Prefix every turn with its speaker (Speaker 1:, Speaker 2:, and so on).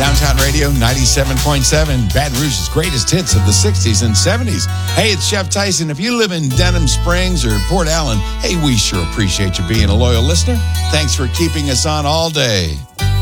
Speaker 1: Downtown Radio 97.7, Baton Rouge's greatest hits of the 60s and 70s. Hey, it's Chef Tyson. If you live in Denham Springs or Port Allen, hey, we sure appreciate you being a loyal listener. Thanks for keeping us on all day.